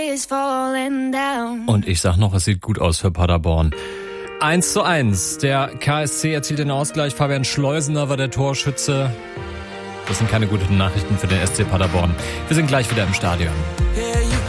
Und ich sag noch, es sieht gut aus für Paderborn. 1:1. Der KSC erzielt den Ausgleich. Fabian Schleusener war der Torschütze. Das sind keine guten Nachrichten für den SC Paderborn. Wir sind gleich wieder im Stadion.